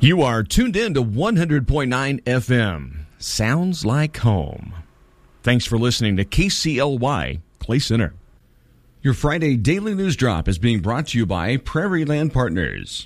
You are tuned in to 100.9 FM. Sounds like home. Thanks for listening to KCLY Clay Center. Your Friday Daily News Drop is being brought to you by Prairie Land Partners.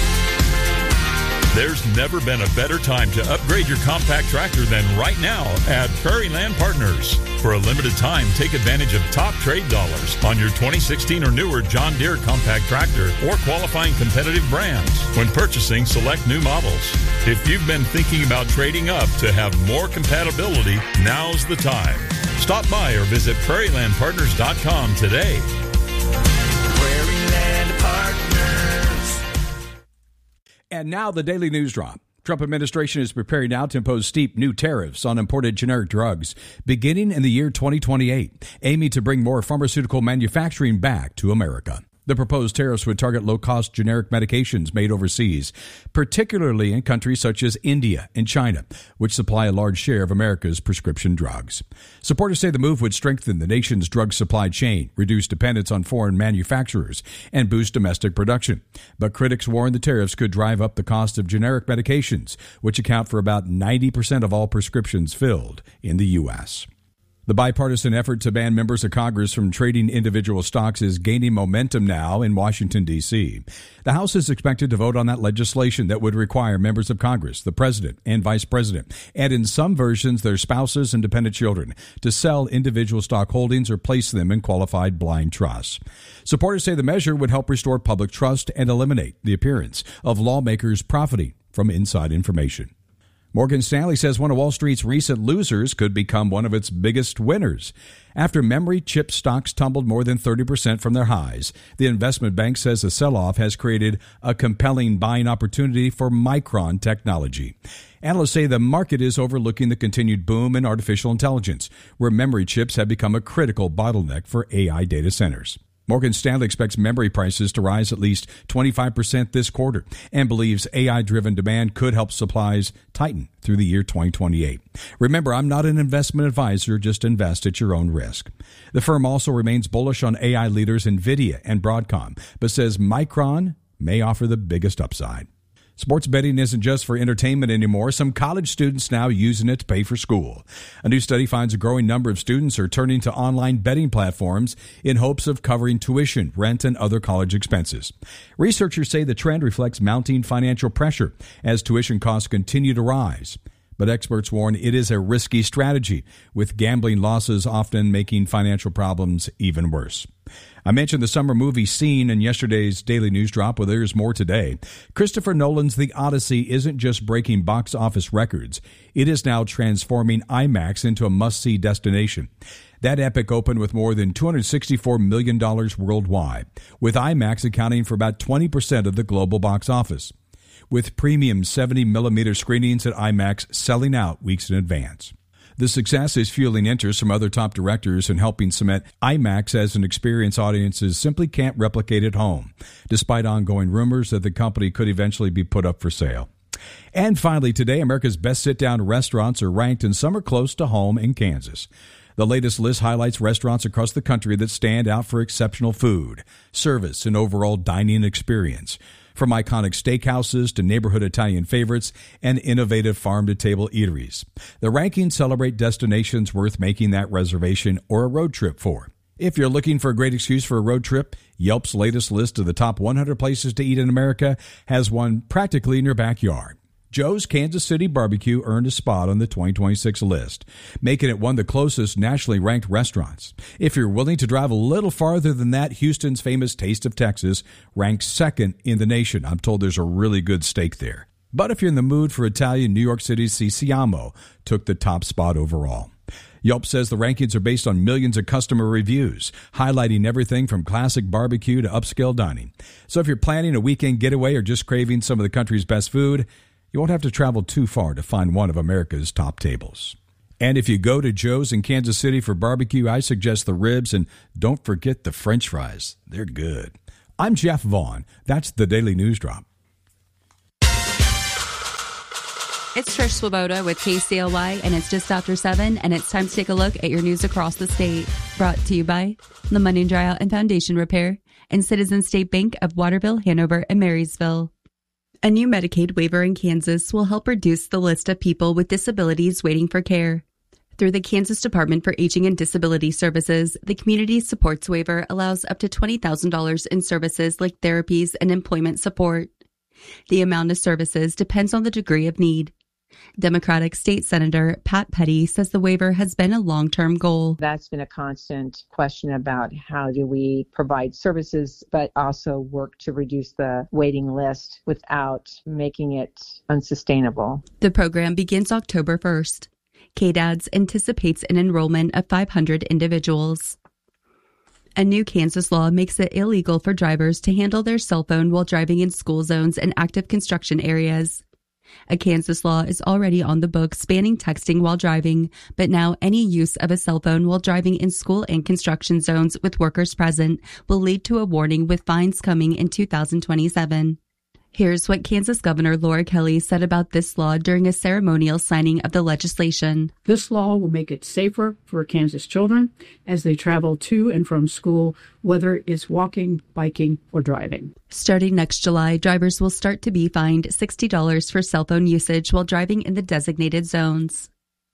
There's never been a better time to upgrade your compact tractor than right now at Prairie Land Partners. For a limited time, take advantage of top trade dollars on your 2016 or newer John Deere compact tractor or qualifying competitive brands when purchasing select new models. If you've been thinking about trading up to have more compatibility, now's the time. Stop by or visit prairielandpartners.com today. Prairie Land Partners. And now the Daily News Drop. Trump administration is preparing now to impose steep new tariffs on imported generic drugs beginning in the year 2028, aiming to bring more pharmaceutical manufacturing back to America. The proposed tariffs would target low-cost generic medications made overseas, particularly in countries such as India and China, which supply a large share of America's prescription drugs. Supporters say the move would strengthen the nation's drug supply chain, reduce dependence on foreign manufacturers, and boost domestic production. But critics warn the tariffs could drive up the cost of generic medications, which account for about 90% of all prescriptions filled in the U.S. The bipartisan effort to ban members of Congress from trading individual stocks is gaining momentum now in Washington, D.C. The House is expected to vote on that legislation that would require members of Congress, the president and vice president, and in some versions their spouses and dependent children, to sell individual stock holdings or place them in qualified blind trusts. Supporters say the measure would help restore public trust and eliminate the appearance of lawmakers profiting from inside information. Morgan Stanley says one of Wall Street's recent losers could become one of its biggest winners. After memory chip stocks tumbled more than 30% from their highs, the investment bank says the sell-off has created a compelling buying opportunity for Micron Technology. Analysts say the market is overlooking the continued boom in artificial intelligence, where memory chips have become a critical bottleneck for AI data centers. Morgan Stanley expects memory prices to rise at least 25% this quarter and believes AI-driven demand could help supplies tighten through the year 2028. Remember, I'm not an investment advisor, just invest at your own risk. The firm also remains bullish on AI leaders NVIDIA and Broadcom, but says Micron may offer the biggest upside. Sports betting isn't just for entertainment anymore. Some college students now using it to pay for school. A new study finds a growing number of students are turning to online betting platforms in hopes of covering tuition, rent, and other college expenses. Researchers say the trend reflects mounting financial pressure as tuition costs continue to rise. But experts warn it is a risky strategy, with gambling losses often making financial problems even worse. I mentioned the summer movie scene in yesterday's Daily News Drop. Well, there's more today. Christopher Nolan's The Odyssey isn't just breaking box office records. It is now transforming IMAX into a must-see destination. That epic opened with more than $264 million worldwide, with IMAX accounting for about 20% of the global box office, with premium 70mm screenings at IMAX selling out weeks in advance. The success is fueling interest from other top directors and helping cement IMAX as an experience audiences simply can't replicate at home, despite ongoing rumors that the company could eventually be put up for sale. And finally today, America's best sit-down restaurants are ranked, and some are close to home in Kansas. The latest list highlights restaurants across the country that stand out for exceptional food, service, and overall dining experience. From iconic steakhouses to neighborhood Italian favorites and innovative farm-to-table eateries, the rankings celebrate destinations worth making that reservation or a road trip for. If you're looking for a great excuse for a road trip, Yelp's latest list of the top 100 places to eat in America has one practically in your backyard. Joe's Kansas City Barbecue earned a spot on the 2026 list, making it one of the closest nationally ranked restaurants. If you're willing to drive a little farther than that, Houston's famous Taste of Texas ranks second in the nation. I'm told there's a really good steak there. But if you're in the mood for Italian, New York City's Siciliano took the top spot overall. Yelp says the rankings are based on millions of customer reviews, highlighting everything from classic barbecue to upscale dining. So if you're planning a weekend getaway or just craving some of the country's best food, you won't have to travel too far to find one of America's top tables. And if you go to Joe's in Kansas City for barbecue, I suggest the ribs, and don't forget the French fries. They're good. I'm Jeff Vaughn. That's the Daily News Drop. It's Trish Swoboda with KCLY, and it's just after 7, and it's time to take a look at your news across the state. Brought to you by the Money Dry Out and Foundation Repair and Citizen State Bank of Waterville, Hanover, and Marysville. A new Medicaid waiver in Kansas will help reduce the list of people with disabilities waiting for care. Through the Kansas Department for Aging and Disability Services, the Community Supports Waiver allows up to $20,000 in services like therapies and employment support. The amount of services depends on the degree of need. Democratic State Senator Pat Petty says the waiver has been a long-term goal. That's been a constant question about how do we provide services, but also work to reduce the waiting list without making it unsustainable. The program begins October 1st. KDADS anticipates an enrollment of 500 individuals. A new Kansas law makes it illegal for drivers to handle their cell phone while driving in school zones and active construction areas. A Kansas law is already on the books banning texting while driving, but now any use of a cell phone while driving in school and construction zones with workers present will lead to a warning with fines coming in 2027. Here's what Kansas Governor Laura Kelly said about this law during a ceremonial signing of the legislation. This law will make it safer for Kansas children as they travel to and from school, whether it's walking, biking, or driving. Starting next July, drivers will start to be fined $60 for cell phone usage while driving in the designated zones.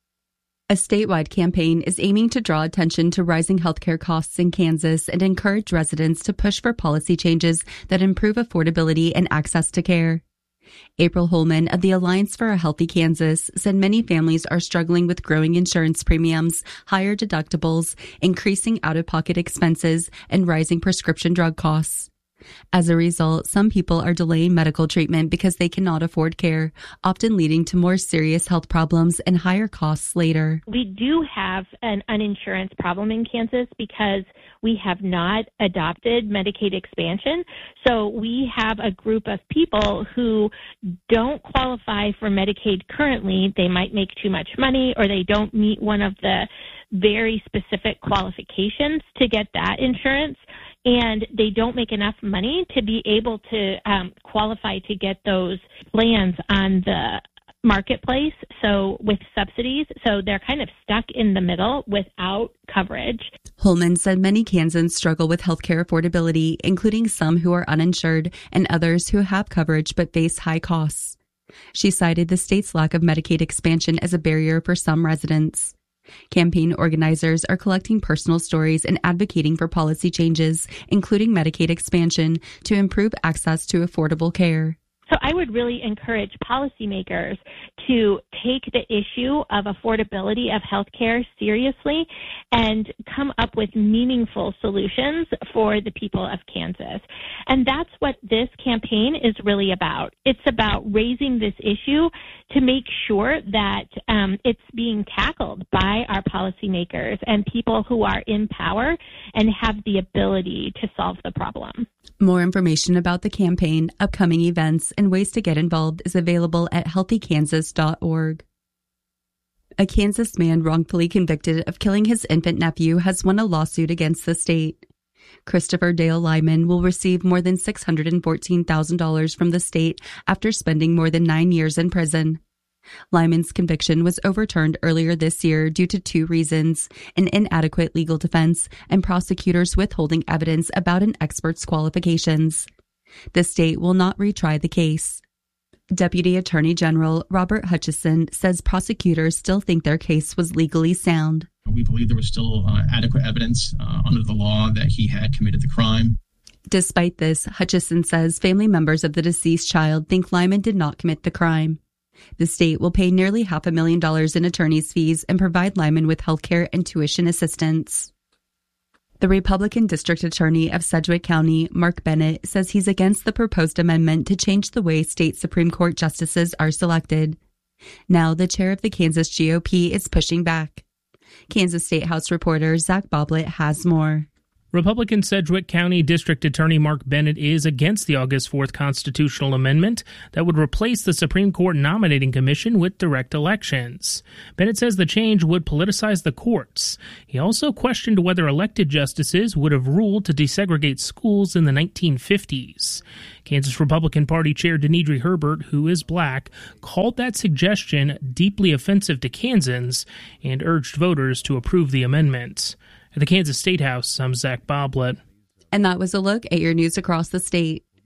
A statewide campaign is aiming to draw attention to rising healthcare costs in Kansas and encourage residents to push for policy changes that improve affordability and access to care. April Holman of the Alliance for a Healthy Kansas said many families are struggling with growing insurance premiums, higher deductibles, increasing out-of-pocket expenses, and rising prescription drug costs. As a result, some people are delaying medical treatment because they cannot afford care, often leading to more serious health problems and higher costs later. We do have an uninsurance problem in Kansas because we have not adopted Medicaid expansion. So we have a group of people who don't qualify for Medicaid currently. They might make too much money or they don't meet one of the very specific qualifications to get that insurance. And they don't make enough money to be able to qualify to get those plans on the marketplace, so with subsidies. So they're kind of stuck in the middle without coverage. Holman said many Kansans struggle with healthcare affordability, including some who are uninsured and others who have coverage but face high costs. She cited the state's lack of Medicaid expansion as a barrier for some residents. Campaign organizers are collecting personal stories and advocating for policy changes, including Medicaid expansion, to improve access to affordable care. So I would really encourage policymakers to take the issue of affordability of healthcare seriously and come up with meaningful solutions for the people of Kansas. And that's what this campaign is really about. It's about raising this issue to make sure that it's being tackled by our policymakers and people who are in power and have the ability to solve the problem. More information about the campaign, upcoming events, and ways to get involved is available at healthykansas.org. A Kansas man wrongfully convicted of killing his infant nephew has won a lawsuit against the state. Christopher Dale Lyman will receive more than $614,000 from the state after spending more than 9 years in prison. Lyman's conviction was overturned earlier this year due to two reasons: an inadequate legal defense and prosecutors withholding evidence about an expert's qualifications. The state will not retry the case. Deputy Attorney General Robert Hutchison says prosecutors still think their case was legally sound. We believe there was still adequate evidence under the law that he had committed the crime. Despite this, Hutchison says family members of the deceased child think Lyman did not commit the crime. The state will pay nearly $500,000 in attorney's fees and provide Lyman with health care and tuition assistance. The Republican District Attorney of Sedgwick County, Mark Bennett, says he's against the proposed amendment to change the way state Supreme Court justices are selected. Now, the chair of the Kansas GOP is pushing back. Kansas State House reporter Zach Boblet has more. Republican Sedgwick County District Attorney Mark Bennett is against the August 4th constitutional amendment that would replace the Supreme Court nominating commission with direct elections. Bennett says the change would politicize the courts. He also questioned whether elected justices would have ruled to desegregate schools in the 1950s. Kansas Republican Party Chair Denidre Herbert, who is black, called that suggestion deeply offensive to Kansans and urged voters to approve the amendment. At the Kansas State House, I'm Zach Boblet. And that was a look at your news across the state.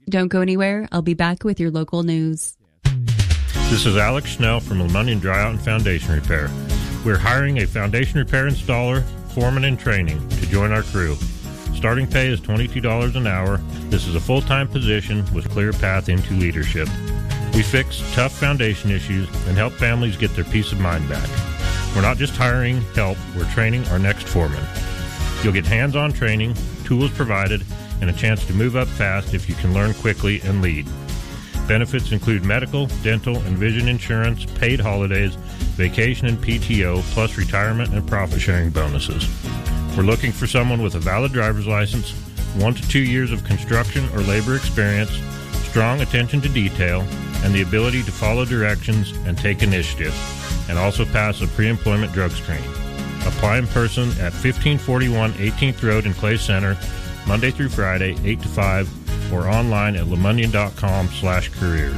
Don't go anywhere. I'll be back with your local news. This is Alex Schnell from LeMonion Dryout and Foundation Repair. We're hiring a foundation repair installer, foreman, and training to join our crew. Starting pay is $22 an hour. This is a full-time position with clear path into leadership. We fix tough foundation issues and help families get their peace of mind back. We're not just hiring help, we're training our next foreman. You'll get hands-on training, tools provided, and a chance to move up fast if you can learn quickly and lead. Benefits include medical, dental, and vision insurance, paid holidays, vacation and PTO, plus retirement and profit-sharing bonuses. We're looking for someone with a valid driver's license, 1 to 2 years of construction or labor experience, strong attention to detail, and the ability to follow directions and take initiative, and also pass a pre-employment drug screen. Apply in person at 1541 18th Road in Clay Center, Monday through Friday, 8 to 5, or online at lemunion.com/careers.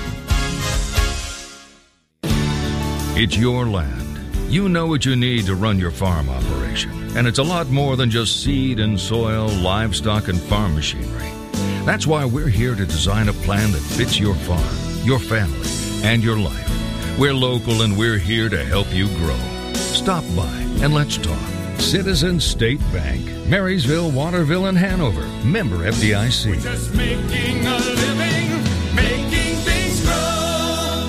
It's your land. You know what you need to run your farm operation. And it's a lot more than just seed and soil, livestock, and farm machinery. That's why we're here to design a plan that fits your farm, your family, and your life. We're local and we're here to help you grow. Stop by and let's talk. Citizens State Bank, Marysville, Waterville, and Hanover. Member FDIC. We're just making a living, making things grow.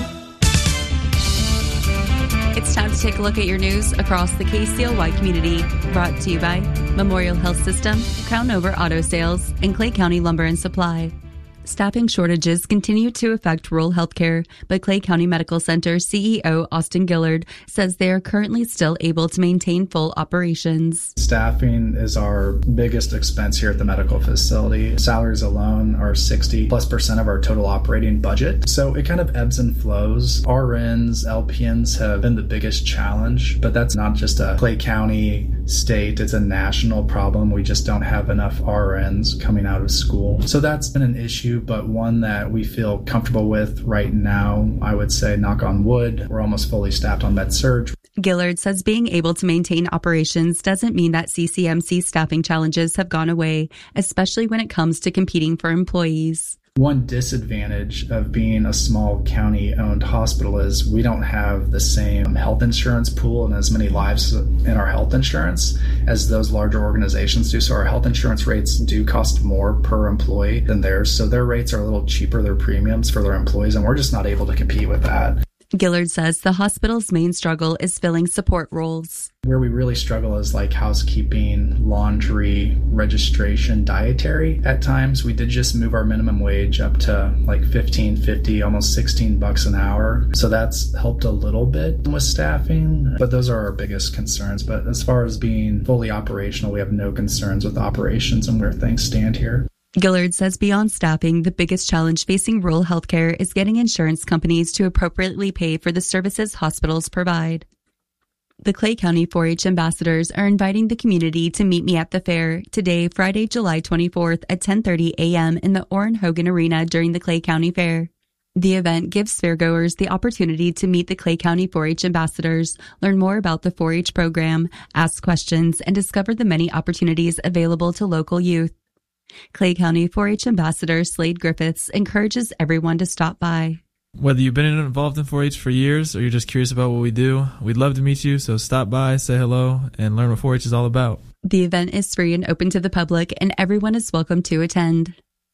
It's time to take a look at your news across the KCLY community. Brought to you by Memorial Health System, Crown Over Auto Sales, and Clay County Lumber and Supply. Staffing shortages continue to affect rural healthcare, but Clay County Medical Center CEO Austin Gillard says they are currently still able to maintain full operations. Staffing is our biggest expense here at the medical facility. Salaries alone are 60+% of our total operating budget. So it kind of ebbs and flows. RNs, LPNs have been the biggest challenge, but that's not just a Clay County state, it's a national problem. We just don't have enough RNs coming out of school. So that's been an issue, but one that we feel comfortable with right now. I would say, knock on wood, we're almost fully staffed on med-surg. Gillard says being able to maintain operations doesn't mean that CCMC staffing challenges have gone away, especially when it comes to competing for employees. One disadvantage of being a small county-owned hospital is we don't have the same health insurance pool and as many lives in our health insurance as those larger organizations do. So our health insurance rates do cost more per employee than theirs. So their rates are a little cheaper, their premiums for their employees, and we're just not able to compete with that. Gillard says the hospital's main struggle is filling support roles. Where we really struggle is like housekeeping, laundry, registration, dietary. At times, we did just move our minimum wage up to like $15.50, almost $16 an hour. So that's helped a little bit with staffing, but those are our biggest concerns. But as far as being fully operational, we have no concerns with operations and where things stand here. Gillard says beyond staffing, the biggest challenge facing rural healthcare is getting insurance companies to appropriately pay for the services hospitals provide. The Clay County 4-H ambassadors are inviting the community to meet me at the fair today, Friday, July 24th at 10:30 a.m. in the Orrin Hogan Arena during the Clay County Fair. The event gives fairgoers the opportunity to meet the Clay County 4-H ambassadors, learn more about the 4-H program, ask questions, and discover the many opportunities available to local youth. Clay County 4-H Ambassador Slade Griffiths encourages everyone to stop by. Whether you've been involved in 4-H for years or you're just curious about what we do, we'd love to meet you, so stop by, say hello, and learn what 4-H is all about. The event is free and open to the public, and everyone is welcome to attend.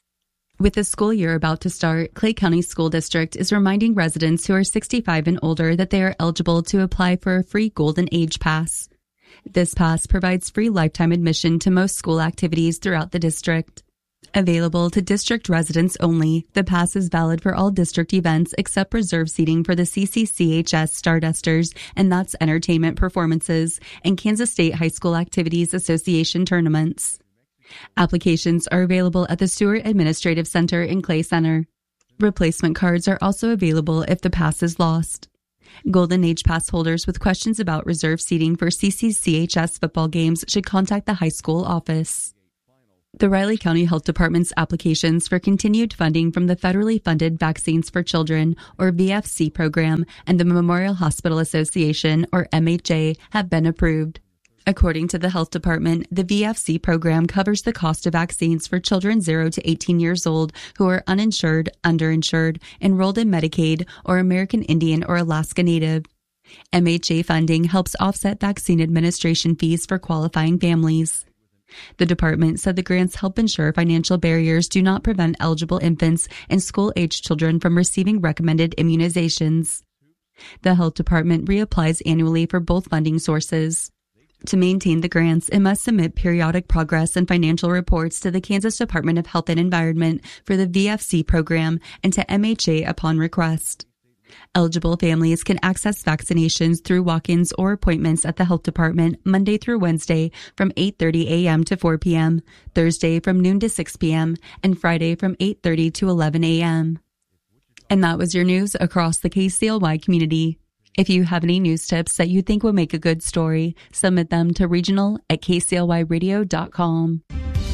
With the school year about to start, Clay County School District is reminding residents who are 65 and older that they are eligible to apply for a free Golden Age Pass. This pass provides free lifetime admission to most school activities throughout the district. Available to district residents only, the pass is valid for all district events except reserved seating for the CCCHS Stardusters, and that's entertainment performances, and Kansas State High School Activities Association tournaments. Applications are available at the Stewart Administrative Center in Clay Center. Replacement cards are also available if the pass is lost. Golden Age Pass holders with questions about reserved seating for CCCHS football games should contact the high school office. The Riley County Health Department's applications for continued funding from the federally funded Vaccines for Children, or VFC program, and the Memorial Hospital Association, or MHA, have been approved. According to the health department, the VFC program covers the cost of vaccines for children 0 to 18 years old who are uninsured, underinsured, enrolled in Medicaid, or American Indian or Alaska Native. MHA funding helps offset vaccine administration fees for qualifying families. The department said the grants help ensure financial barriers do not prevent eligible infants and school-aged children from receiving recommended immunizations. The health department reapplies annually for both funding sources. To maintain the grants, it must submit periodic progress and financial reports to the Kansas Department of Health and Environment for the VFC program and to MHA upon request. Eligible families can access vaccinations through walk-ins or appointments at the health department Monday through Wednesday from 8:30 a.m. to 4 p.m., Thursday from noon to 6 p.m., and Friday from 8:30 to 11 a.m. And that was your news across the KCLY community. If you have any news tips that you think would make a good story, submit them to regional@kclyradio.com.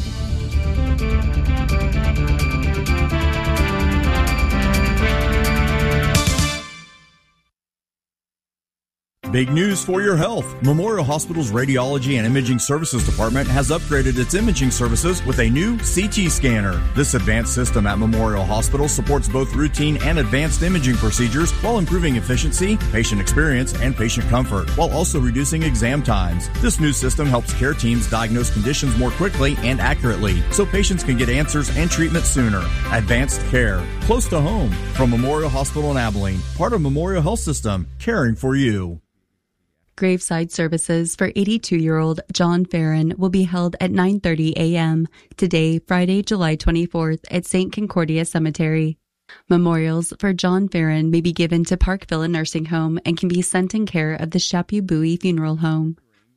Big news for your health. Memorial Hospital's Radiology and Imaging Services Department has upgraded its imaging services with a new CT scanner. This advanced system at Memorial Hospital supports both routine and advanced imaging procedures while improving efficiency, patient experience, and patient comfort, while also reducing exam times. This new system helps care teams diagnose conditions more quickly and accurately, so patients can get answers and treatment sooner. Advanced care, close to home. From Memorial Hospital in Abilene, part of Memorial Health System, caring for you. Graveside services for 82-year-old John Farron will be held at 9:30 a.m. today, Friday, July 24th at St. Concordia Cemetery. Memorials for John Farron may be given to Park Villa Nursing Home and can be sent in care of the Chapu Bowie Funeral Home.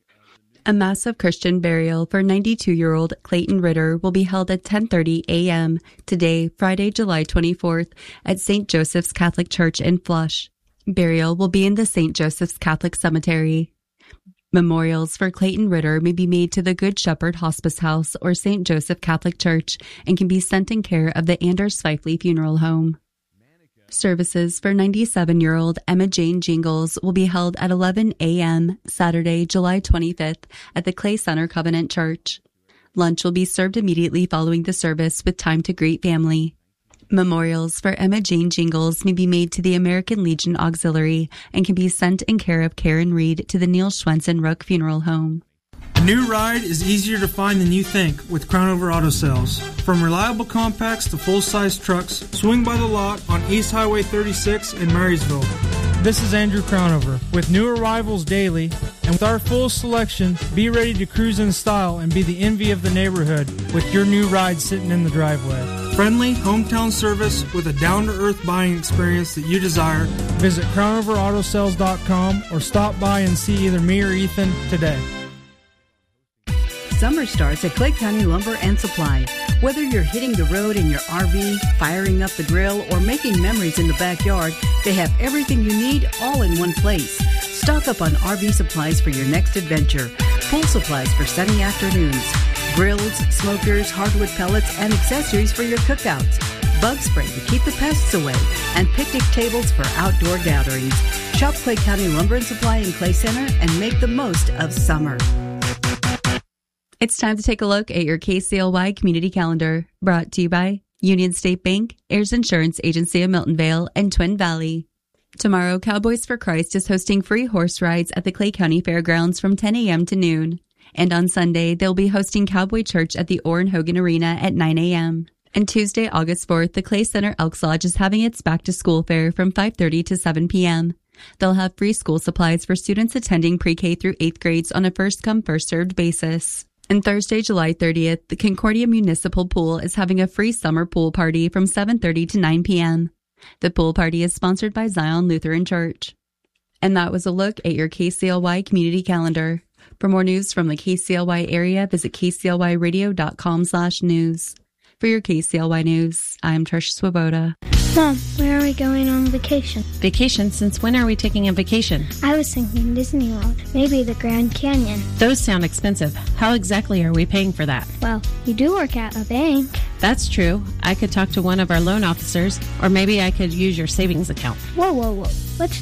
A massive Christian burial for 92-year-old Clayton Ritter will be held at 10:30 a.m. today, Friday, July 24th at St. Joseph's Catholic Church in Flush. Burial will be in the St. Joseph's Catholic Cemetery. Memorials for Clayton Ritter may be made to the Good Shepherd Hospice House or St. Joseph Catholic Church and can be sent in care of the Anders Fifley Funeral Home. Services for 97-year-old Emma Jane Jingles will be held at 11 a.m. Saturday, July 25th at the Clay Center Covenant Church. Lunch will be served immediately following the service with time to greet family. Memorials for Emma Jane Jingles may be made to the American Legion Auxiliary and can be sent in care of Karen Reed to the Neil Schwensen Rook Funeral Home. A new ride is easier to find than you think with Crownover Auto Sales. From reliable compacts to full-size trucks, swing by the lot on East Highway 36 in Marysville. This is Andrew Crownover. With new arrivals daily and with our full selection, be ready to cruise in style and be the envy of the neighborhood with your new ride sitting in the driveway. Friendly, hometown service with a down-to-earth buying experience that you desire. Visit CrownoverAutoSales.com or stop by and see either me or Ethan today. Summer starts at Clay County Lumber and Supply. Whether you're hitting the road in your RV, firing up the grill, or making memories in the backyard, they have everything you need all in one place. Stock up on RV supplies for your next adventure. Pool supplies for sunny afternoons. Grills, smokers, hardwood pellets, and accessories for your cookouts. Bug spray to keep the pests away. And picnic tables for outdoor gatherings. Shop Clay County Lumber and Supply in Clay Center and make the most of summer. It's time to take a look at your KCLY community calendar, brought to you by Union State Bank, Ayers Insurance Agency of Miltonvale, and Twin Valley. Tomorrow, Cowboys for Christ is hosting free horse rides at the Clay County Fairgrounds from 10 a.m. to noon. And on Sunday, they'll be hosting Cowboy Church at the Orrin Hogan Arena at 9 a.m. And Tuesday, August 4th, the Clay Center Elks Lodge is having its back-to-school fair from 5:30 to 7 p.m. They'll have free school supplies for students attending pre-K through 8th grades on a first-come, first-served basis. And Thursday, July 30th, the Concordia Municipal Pool is having a free summer pool party from 7:30 to 9 p.m. The pool party is sponsored by Zion Lutheran Church. And that was a look at your KCLY community calendar. For more news from the KCLY area, visit kclyradio.com/news. For your KCLY news, I'm Trish Swoboda. Mom, where are we going on vacation? Vacation? Since when are we taking a vacation? I was thinking Disney World, maybe the Grand Canyon. Those sound expensive. How exactly are we paying for that? Well, you do work at a bank. That's true. I could talk to one of our loan officers, or maybe I could use your savings account. Whoa. Let's